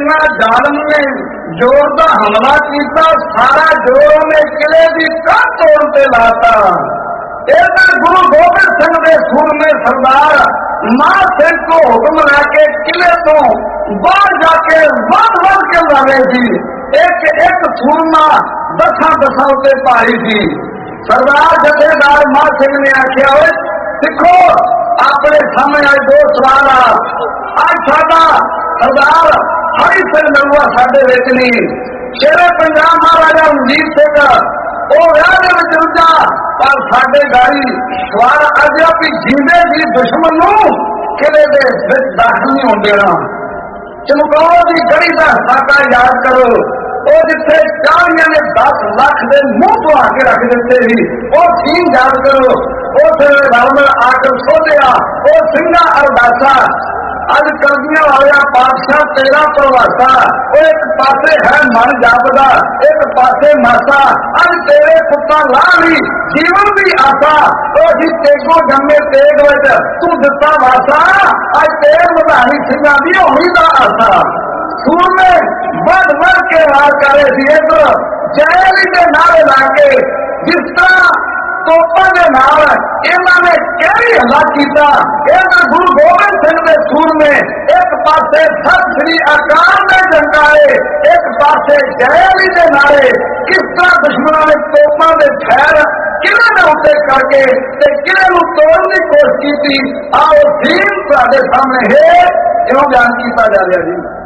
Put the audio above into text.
इन्ना जालम ने जोर का हमला किया, सारा जोर ने किले की कंध तोड़ के लाता। इधर गुरु गोबिंद सिंह के सूरमे सरदार मान सिंह को हुक्म लाके किले तो बाहर जाके वध के लावे थी। एक एक सूरमा दसा दसा उत्ते भारी थी। सरदार जथेदार मान सिंह ने आख्या, सिखो अपने सामने आज दो सवाल आज साडा सरदार हरि सिंह नलूआ साडे विच नहीं, शेरे पंजाब महाराजा रणजीत सिंह रुझा, पर साडे गाड़ी सवार अजा भी जींदे जी दुश्मन नूं किले दे विच दाखल नहीं होण देना। चमकौर की गढ़ी का साका याद करो, वो जिथे चालियां ने 10 लाख के मुंह तो आके रख दिते ही, वो सीन याद करो। उस रलमल आकर सोधिया वो सिंगा अरदासा, अज करदियां वालिया पातशाह तेरा प्रवासा। वो एक पासे है मन जापदा, एक पासे मासा, अज तेरे पुत्ता ला ली जीवन की आसा। तो जी तेगो जमे तेग विच तू दिता वासा, अज तेरे मधानी सिंगा दी होनी दा आसा। सूरमे बढ़ के वार करे सी, इधर जैली के नारे लाके जिस तरह तोपा के नाल इन्होंने कई हला किया। इधर गुरु गोबिंद सिंह के सूर में एक पासे सत श्री अकाल के जंगाए, एक पासे जयली के नारे। किस तरह दुश्मनों ने तोपा के खैर किले के उत्ते करके किले को तोड़ने की कोशिश की। आओ सीन तुहाडे सामने है, क्यों बयान किया जा रहा जी।